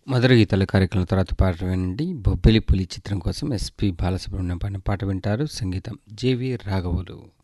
మధుర గీతాల కార్యక్రమం తర్వాత పాట వినండి. 'బొబ్బిలి పులి' చిత్రం కోసం ఎస్పి బాలసుబ్రహ్మణ్యం పాడిన పాట వింటారు. సంగీతం జేవి రాఘవులు.